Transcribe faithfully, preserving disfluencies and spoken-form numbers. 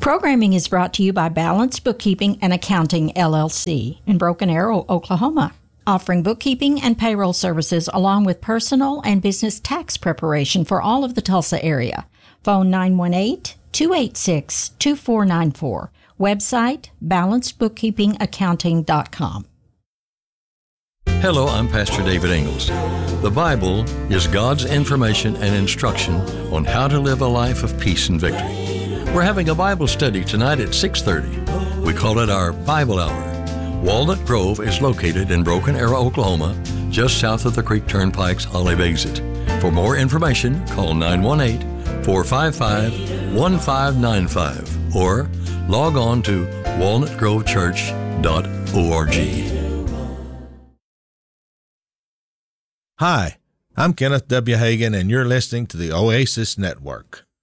Programming is brought to you by Balance Bookkeeping and Accounting, L L C, in Broken Arrow, Oklahoma, offering bookkeeping and payroll services along with personal and business tax preparation for all of the Tulsa area. Phone nine one eight, two eight six, two four nine four. Website, balance bookkeeping accounting dot com. Hello, I'm Pastor David Ingalls. The Bible is God's information and instruction on how to live a life of peace and victory. We're having a Bible study tonight at six thirty. We call it our Bible Hour. Walnut Grove is located in Broken Arrow, Oklahoma, just south of the Creek Turnpike's Olive Exit. For more information, call nine one eight, four five five, one five nine five or log on to walnut grove church dot org. Hi, I'm Kenneth W. Hagan, and you're listening to the Oasis Network.